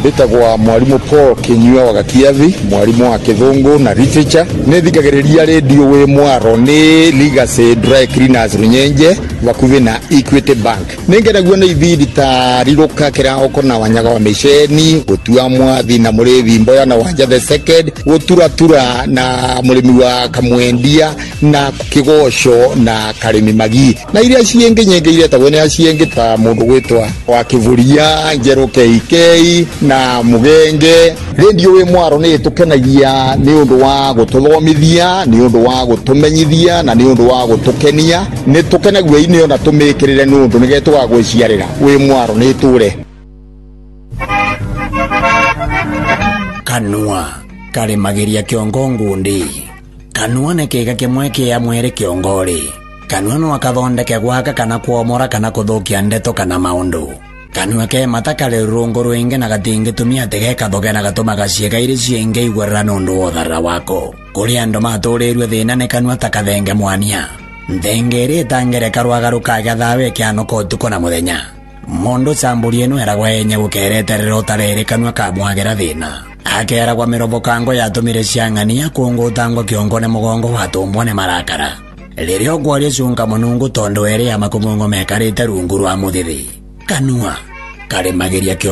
Nditagwa mwarimu Paul Kinyua wa Gakiathi, mwarimu wa Kithungu na literature. Nithikagiriria radio wi Mwaro ni Legacy Dry Cleaners Runyenje bakuvi na Equity Bank. Ningeragua na ibidi tariruka kirahoko na wanyaga wa misheni gutua mwathi na murevi mboya na wanja the second guturatura na murimi wa Kamwendia na Kigosho na Karimi Magi na iria cienge nyenge iria tawone acienge ta mundu gwitwa wa Kivuria Njero KK na Mugenge. Radio wi Mwaro ni tukenagia ni undu wa gututhomithia, ni undu wa gutumenyithia na ni undu wa gutukenia. Ni tukenagua ini ona tumikirire ni undu nigetwa gwiciarira wi Mwaro ni ture. Kanua kari magiria kiongo ngundi. Kanua ne kega kimwe kia mwere kiongori. Kanua no akathondeke gwaka kana kuomora kana kuthukia ndeto kana maundu. Kanua ke matakale rungu rwingi na gatingi tumia tege kathoge na gatuma gaciega iri cienge igwerera nundu wothara wako. Kuri andu maturirwe thina ne kanua takathenge mwania. Ndengeri tangere karwagaruka gathawe kiano kotuko na muthenya. Mondo samburi eno eragwa enye gukereterera utarere kanua kamwagera thina. Akeragwa mirobokango yatumire ciang'ania kungutangwa kiongo ne mugongo watumbwa ne marakara. Lirio gwaria cunga munungu tondo ere ya makumungo mekarite rungu rwa muthithi. Kanua kari magiria